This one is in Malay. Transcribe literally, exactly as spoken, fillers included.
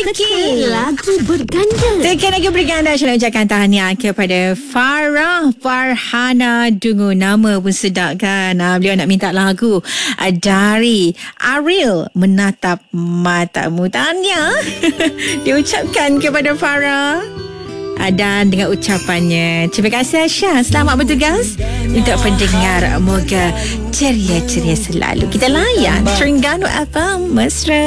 Teki Lagu berganda. Teki lagi berganda. Saya nak ucapkan tahniah kepada Farah Farhana Dungu. Nama pun sedap kan. uh, Beliau nak minta lagu uh, dari Ariel, Menatap Matamu. Tahniah diucapkan kepada Farah. Dan dengan ucapannya, terima kasih Aisyah. Selamat bertugas. Untuk pendengar, moga ceria-ceria selalu. Kita layan Terengganu F M Mesra.